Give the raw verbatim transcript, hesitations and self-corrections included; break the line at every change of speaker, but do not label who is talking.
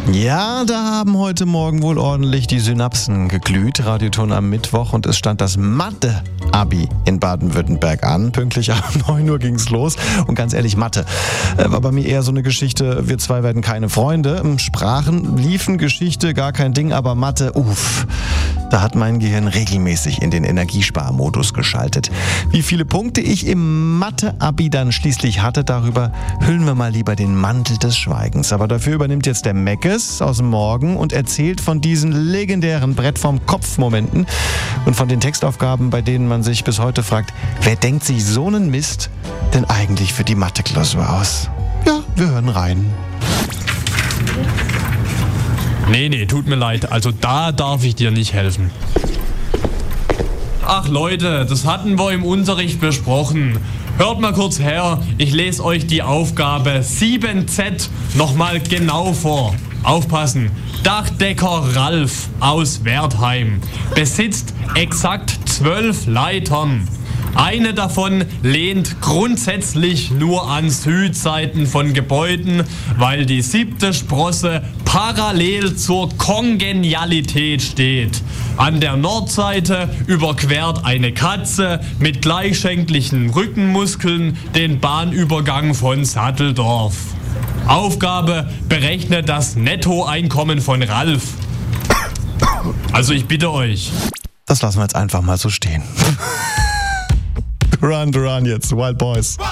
Ja, da haben heute Morgen wohl ordentlich die Synapsen geglüht. Radioton am Mittwoch und es stand das Mathe-Abi in Baden-Württemberg an. Pünktlich ab neun Uhr ging's los. Und ganz ehrlich, Mathe war bei mir eher so eine Geschichte, wir zwei werden keine Freunde. Sprachen liefen, Geschichte, gar kein Ding, aber Mathe, uff. Da hat mein Gehirn regelmäßig in den Energiesparmodus geschaltet. Wie viele Punkte ich im Mathe-Abi dann schließlich hatte, darüber hüllen wir mal lieber den Mantel des Schweigens. Aber dafür übernimmt jetzt der Meckes aus dem Morgen und erzählt von diesen legendären Brett vom Kopf-Momenten und von den Textaufgaben, bei denen man sich bis heute fragt, wer denkt sich so einen Mist denn eigentlich für die Mathe-Klausur aus? Ja, wir hören rein.
Nee, nee, tut mir leid. Also da darf ich dir nicht helfen. Ach Leute, das hatten wir im Unterricht besprochen. Hört mal kurz her, ich lese euch die Aufgabe sieben Z nochmal genau vor. Aufpassen. Dachdecker Ralf aus Wertheim besitzt exakt zwölf Leitern. Eine davon lehnt grundsätzlich nur an Südseiten von Gebäuden, weil die siebte Sprosse parallel zur Kongenialität steht. An der Nordseite überquert eine Katze mit gleichschenklichen Rückenmuskeln den Bahnübergang von Satteldorf. Aufgabe: berechnet das Nettoeinkommen von Ralf. Also ich bitte euch.
Das lassen wir jetzt einfach mal so stehen. Duran Duran jetzt, Wild Boys.